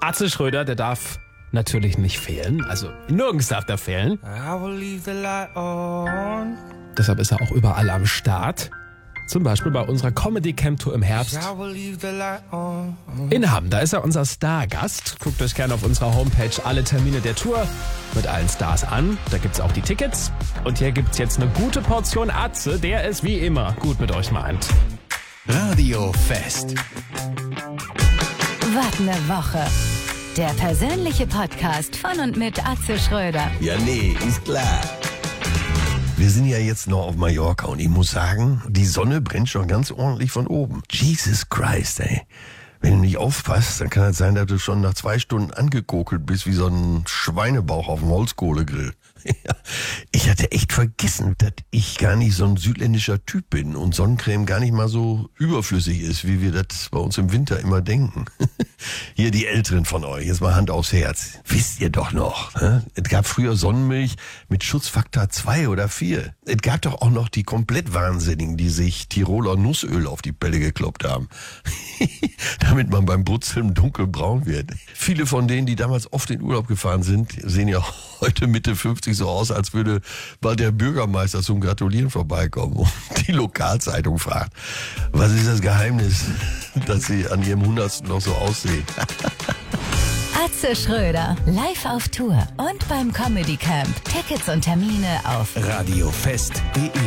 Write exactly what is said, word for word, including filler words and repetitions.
Atze Schröder, der darf natürlich nicht fehlen. Also nirgends darf der fehlen. Deshalb ist er auch überall am Start. Zum Beispiel bei unserer Comedy Camp Tour im Herbst in Hamm. Da ist er unser Stargast. Guckt euch gerne auf unserer Homepage alle Termine der Tour mit allen Stars an. Da gibt's auch die Tickets. Und hier gibt's jetzt eine gute Portion Atze, der es wie immer gut mit euch meint. Radio Fest. Wart eine Woche. Der persönliche Podcast von und mit Atze Schröder. Ja, nee, ist klar. Wir sind ja jetzt noch auf Mallorca und ich muss sagen, die Sonne brennt schon ganz ordentlich von oben. Jesus Christ, ey. Wenn du nicht aufpasst, dann kann es sein, dass du schon nach zwei Stunden angekokelt bist wie so ein Schweinebauch auf dem Holzkohlegrill. Ich hatte echt vergessen, dass ich gar nicht so ein südländischer Typ bin und Sonnencreme gar nicht mal so überflüssig ist, wie wir das bei uns im Winter immer denken. Hier die Älteren von euch, jetzt mal Hand aufs Herz. Wisst ihr doch noch, ne? Es gab früher Sonnenmilch mit Schutzfaktor zwei oder vier. Es gab doch auch noch die komplett Wahnsinnigen, die sich Tiroler Nussöl auf die Pelle gekloppt haben. Damit man beim Brutzeln dunkelbraun wird. Viele von denen, die damals oft in Urlaub gefahren sind, sehen ja heute Mitte fünfzig so aus, als würde bald der Bürgermeister zum Gratulieren vorbeikommen und die Lokalzeitung fragt, was ist das Geheimnis, dass sie an ihrem Hundertsten noch so aussehen? Atze Schröder, live auf Tour und beim Comedy Camp. Tickets und Termine auf radiofest punkt de